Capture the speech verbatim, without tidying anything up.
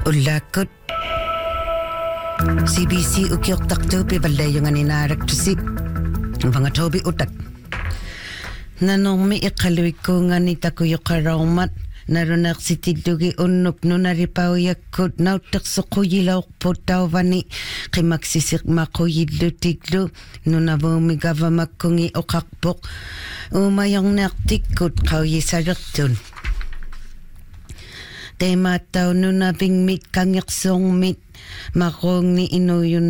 Ullakut C B C ukiok taktupi balayungan inaraktusi mga tobi utat nanong mi ikaluwi ko nga ni takuyo karawmat narunak si tidugi unok no naripaw yakut nautak so kuyilaw po tawani kay magsisik makuyidlo tiglo no nabumigava magkungi o kakpok umayang naktikot kawyi saraktun kay mataw no nabing mit kanyaksong mit makong ni ino yun